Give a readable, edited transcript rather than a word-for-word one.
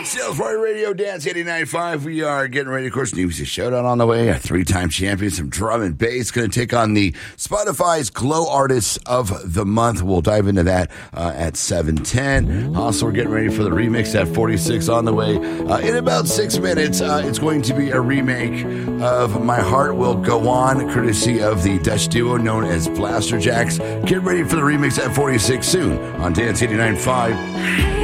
Sales Party Radio, Dance 89.5. We are getting ready. Of course, New Music Showdown on the way. A three-time champion, some drum and bass. Going to take on the Spotify's Glow Artists of the Month. We'll dive into that at 7:10. Also, we're getting ready for the remix at 46 on the way. In about 6 minutes, it's going to be a remake of My Heart Will Go On, courtesy of the Dutch duo known as Blaster Jacks. Get ready for the remix at 46 soon on Dance 89.5.